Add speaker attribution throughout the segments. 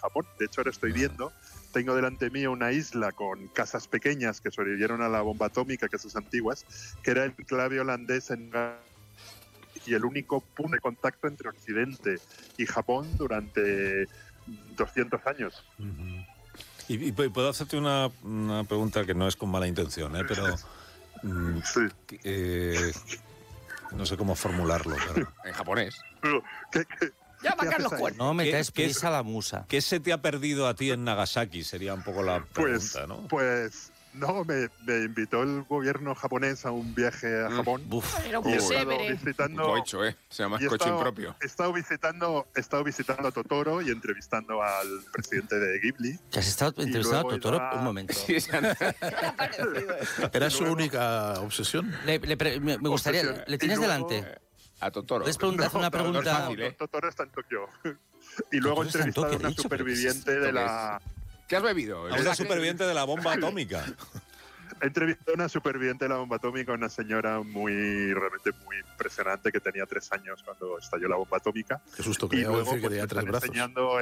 Speaker 1: Japón. De hecho, ahora estoy viendo, tengo delante mío una isla con casas pequeñas que sobrevivieron a la bomba atómica, casas antiguas, que era el enclave holandés y el único punto de contacto entre Occidente y Japón durante 200 años.
Speaker 2: Uh-huh. Y puedo hacerte una pregunta que no es con mala intención, pero no sé cómo formularlo. Pero...
Speaker 3: en japonés.
Speaker 4: Llama a Carlos Cuervo.
Speaker 5: No metáis prisa a la musa.
Speaker 2: ¿Qué se te ha perdido a ti en Nagasaki? Sería un poco la pregunta, ¿no?
Speaker 1: Pues no, me invitó el gobierno japonés a un viaje a Japón.
Speaker 4: Era un
Speaker 1: y he
Speaker 4: pesebre.
Speaker 1: estado visitando...
Speaker 3: Cocho, se llama coche impropio.
Speaker 1: He estado visitando a Totoro y entrevistando al presidente de Ghibli.
Speaker 5: ¿Que has estado entrevistando a Totoro? Un momento.
Speaker 3: Sí,
Speaker 6: ¿Era su única obsesión?
Speaker 5: Me gustaría... ¿Le tienes delante?
Speaker 3: A Totoro.
Speaker 5: ¿Puedes hacer una pregunta?
Speaker 1: Totoro está en Tokio. Y luego he entrevistado a una superviviente de la...
Speaker 3: ¿Qué has bebido?
Speaker 2: A una superviviente de la bomba atómica.
Speaker 1: He entrevistado a una superviviente de la bomba atómica, una señora realmente muy impresionante que tenía 3 años cuando estalló la bomba atómica.
Speaker 6: Qué susto que
Speaker 1: luego,
Speaker 6: decir que tenía 3 brazos.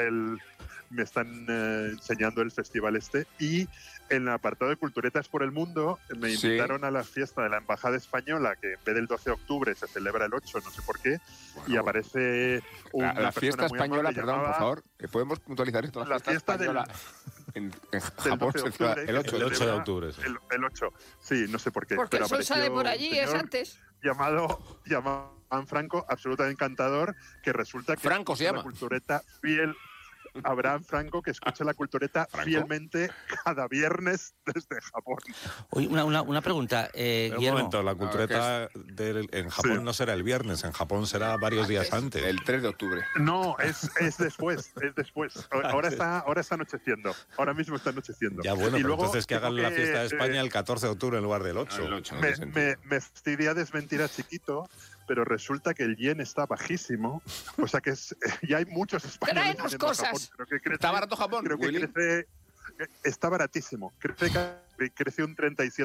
Speaker 1: Me están enseñando el festival y en el apartado de Culturetas por el Mundo me invitaron a la fiesta de la Embajada Española, que en vez del 12 de octubre se celebra el 8, no sé por qué, y aparece
Speaker 3: la fiesta española, perdón, por favor, ¿podemos puntualizar esto?
Speaker 1: La fiesta
Speaker 3: española en Japón se celebra el 8
Speaker 2: de octubre. Sí.
Speaker 1: El 8, sí, no sé por qué.
Speaker 4: Porque el sol sale por allí, es antes.
Speaker 1: Llamado Franco, absolutamente encantador, que resulta que
Speaker 3: Franco se llama.
Speaker 1: La cultureta fiel... Abraham Franco, que escucha la cultureta fielmente cada viernes desde Japón.
Speaker 5: Oye, una pregunta,
Speaker 2: un momento, la cultureta en Japón no será el viernes, en Japón será varios días antes.
Speaker 3: El 3 de octubre.
Speaker 1: No, es después, Ahora está anocheciendo, ahora mismo está anocheciendo.
Speaker 2: Ya bueno,
Speaker 1: y
Speaker 2: pero
Speaker 1: luego,
Speaker 2: entonces que hagan la fiesta de España el 14 de octubre en lugar del 8.
Speaker 3: El 8
Speaker 1: me fastidia desmentir a Chiquito, pero resulta que el yen está bajísimo, o sea que ya hay muchos españoles.
Speaker 4: ¡Tráenos cosas!
Speaker 3: ¿Está barato Japón?
Speaker 1: Creo que está baratísimo. Crece un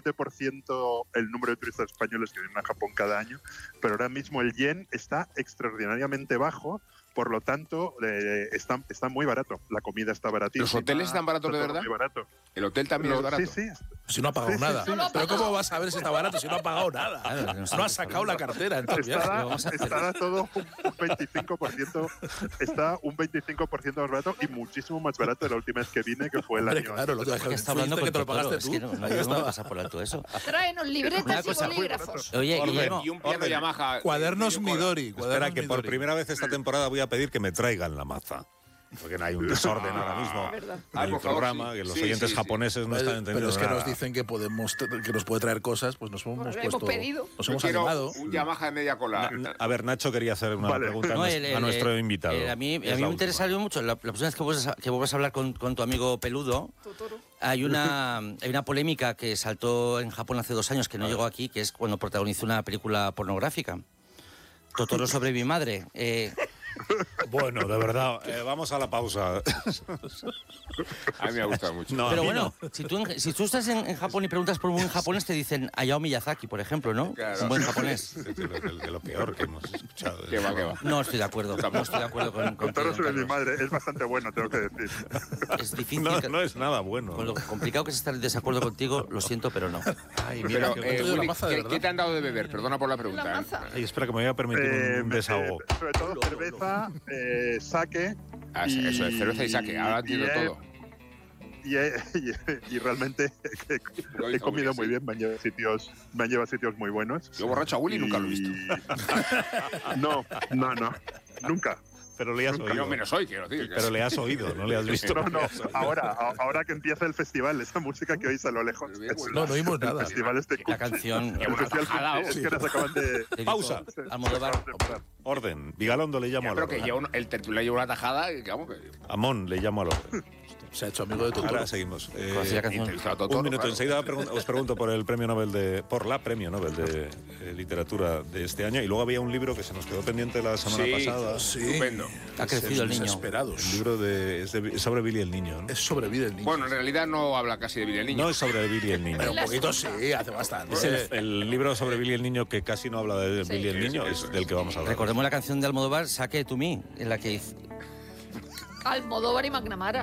Speaker 1: 37% el número de turistas españoles que vienen a Japón cada año, pero ahora mismo el yen está extraordinariamente bajo, por lo tanto está muy barato. La comida está baratísima.
Speaker 3: ¿Los hoteles están baratos de verdad?
Speaker 1: Muy barato.
Speaker 3: ¿El hotel también es barato?
Speaker 1: Sí.
Speaker 6: Si no ha pagado nada. Pero ¿cómo vas a ver si está barato si no ha pagado nada?
Speaker 5: Claro,
Speaker 6: no ha sacado la cartera en todo el viaje.
Speaker 1: Estará todo un 25%, está un 25% más barato y muchísimo más barato de la última vez que vine, que fue el año.
Speaker 6: Claro, lo que
Speaker 5: está hablando
Speaker 6: que te lo
Speaker 5: Totoro,
Speaker 6: pagaste tú.
Speaker 5: Es que no pasa por alto eso.
Speaker 4: Tráenos libretas y bolígrafos.
Speaker 5: Oye, Guillermo,
Speaker 3: Y un piano Yamaha.
Speaker 6: Cuadernos Midori.
Speaker 2: Espera, que por primera vez esta temporada voy a pedir que me traigan la maza. Porque no hay un desorden ahora mismo en el programa, que los oyentes japoneses no están entendiendo.
Speaker 6: Pero es que
Speaker 2: nada.
Speaker 6: nos dicen que nos puede traer cosas, pues nos hemos puesto. Nos hemos
Speaker 3: quiero
Speaker 6: animado.
Speaker 3: un Yamaha de media cola.
Speaker 2: A ver, Nacho quería hacer una pregunta a nuestro invitado.
Speaker 5: A mí me interesaría mucho, la próxima vez que vuelvas a hablar con tu amigo Peludo, hay una polémica que saltó en Japón hace 2 años, que no llegó aquí, que es cuando protagonizó una película pornográfica. Totoro sobre mi madre.
Speaker 2: Bueno, de verdad, vamos a la pausa.
Speaker 3: A mí me ha gustado mucho.
Speaker 2: No,
Speaker 5: pero bueno, no. si tú estás en Japón y preguntas por un buen japonés, te dicen Hayao Miyazaki, por ejemplo, ¿no?
Speaker 3: Claro.
Speaker 5: Un buen japonés.
Speaker 2: De lo peor que hemos escuchado.
Speaker 3: ¿Qué va?
Speaker 5: No estoy de acuerdo. No estoy de acuerdo con
Speaker 1: Totoro sobre mi madre es bastante bueno, tengo que decir.
Speaker 5: Es difícil.
Speaker 2: No es nada bueno.
Speaker 5: Con lo complicado que es estar en desacuerdo contigo, lo siento, pero no.
Speaker 2: Ay, mira,
Speaker 3: pero, Willy, ¿qué te han dado de beber? Perdona por la pregunta.
Speaker 2: Ay, espera, que me voy a permitir un desahogo.
Speaker 1: Sobre todo cerveza, sake.
Speaker 3: Eso es, cerveza y sake. Ahora entiendo todo.
Speaker 1: Y realmente he comido muy bien, me han llevado a sitios muy buenos.
Speaker 3: Yo borracho a Willy nunca lo he visto.
Speaker 1: No, nunca.
Speaker 2: Pero le has oído.
Speaker 3: Yo menos hoy, quiero decir.
Speaker 2: Pero le has oído, no le has visto.
Speaker 1: No, ahora que empieza el festival, esa música que oís a lo lejos.
Speaker 6: No oímos nada.
Speaker 1: El festival
Speaker 5: La canción.
Speaker 1: Es que nos acaban de...
Speaker 2: Pausa.
Speaker 5: Almodóvar.
Speaker 2: Orden. Vigalondo le llamo al
Speaker 3: orden.
Speaker 2: orden.
Speaker 3: Creo que el tertulia lleva una tajada.
Speaker 2: Amón le llamo al orden.
Speaker 6: Se ha hecho amigo de Totoro.
Speaker 2: Ahora seguimos.
Speaker 3: Un
Speaker 2: minuto. Enseguida os pregunto por el premio Nobel por la premio Nobel de literatura de este año. Y luego había un libro que se nos quedó pendiente la semana pasada.
Speaker 6: Sí.
Speaker 3: Estupendo.
Speaker 5: Ha crecido el niño.
Speaker 6: Desesperados.
Speaker 2: El libro es sobre Billy el niño, ¿no?
Speaker 6: Es sobre Billy el niño.
Speaker 3: Bueno, en realidad no habla casi de Billy el niño.
Speaker 2: No es sobre Billy el niño.
Speaker 6: Pero un poquito sí, hace bastante.
Speaker 2: Es el libro sobre Billy el niño que casi no habla de Billy el niño, es del que vamos a hablar.
Speaker 5: Recordemos la canción de Almodóvar, Sake to Me, en la que dice...
Speaker 4: Almodóvar y McNamara.